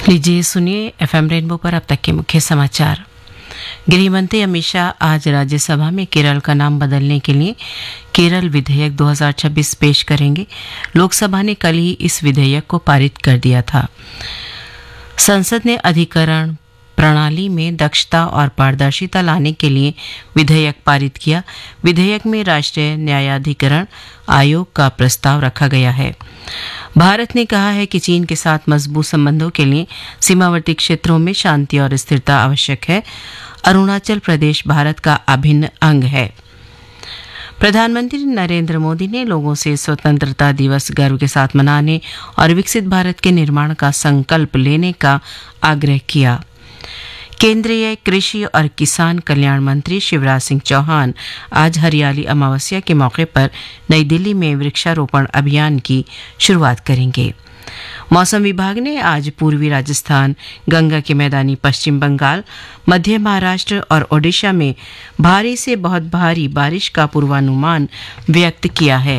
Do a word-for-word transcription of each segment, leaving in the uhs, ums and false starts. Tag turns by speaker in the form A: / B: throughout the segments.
A: लीजिए सुनिए FM rainbow पर अब तक के मुख्य समाचार। गृह मंत्री अमित शाह आज राज्यसभा में केरल का नाम बदलने के लिए केरल विधेयक दो हज़ार छब्बीस पेश करेंगे। लोकसभा ने कल ही इस विधेयक को पारित कर दिया था। संसद ने अधिकरण प्रणाली में दक्षता और पारदर्शिता लाने के लिए विधेयक पारित किया। विधेयक में राष्ट्रीय न्यायाधिकरण आयोग का प्रस्ताव रखा गया है। भारत ने कहा है कि चीन के साथ मजबूत संबंधों के लिए सीमावर्ती क्षेत्रों में शांति और स्थिरता आवश्यक है। अरुणाचल प्रदेश भारत का अभिन्न अंग है। प्रधानमंत्री नरेंद्र मोदी ने लोगों से स्वतंत्रता दिवस गर्व के साथ मनाने और विकसित भारत के निर्माण का संकल्प लेने का आग्रह किया। केंद्रीय कृषि और किसान कल्याण मंत्री शिवराज सिंह चौहान आज हरियाली अमावस्या के मौके पर नई दिल्ली में वृक्षारोपण अभियान की शुरुआत करेंगे। मौसम विभाग ने आज पूर्वी राजस्थान, गंगा के मैदानी पश्चिम बंगाल, मध्य महाराष्ट्र और ओडिशा में भारी से बहुत भारी बारिश का पूर्वानुमान व्यक्त किया है।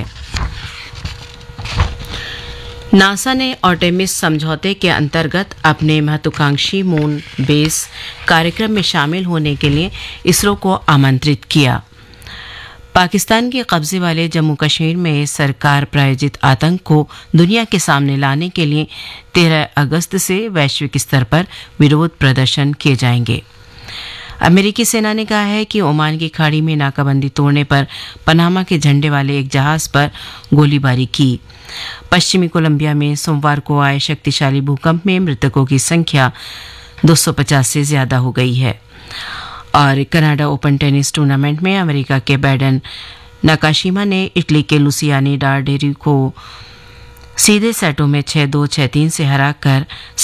A: नासा ने आर्टेमिस समझौते के अंतर्गत अपने महत्वाकांक्षी मून बेस कार्यक्रम में शामिल होने के लिए इसरो को आमंत्रित किया। पाकिस्तान के कब्जे वाले जम्मू कश्मीर में सरकार प्रायोजित आतंक को दुनिया के सामने लाने के लिए तेरह अगस्त से वैश्विक स्तर पर विरोध प्रदर्शन किए जाएंगे। अमेरिकी सेना ने कहा है कि ओमान की खाड़ी में नाकाबंदी तोड़ने पर पनामा के झंडे वाले एक जहाज पर गोलीबारी की। पश्चिमी कोलंबिया में सोमवार को आए शक्तिशाली भूकंप में मृतकों की संख्या दो सौ पचास से ज्यादा हो गई है। और कनाडा ओपन टेनिस टूर्नामेंट में अमेरिका के बैडन नाकाशिमा ने इटली के लुसियानी डार्डेरी को सीधे सेटों में छह दो छह तीन से हराकर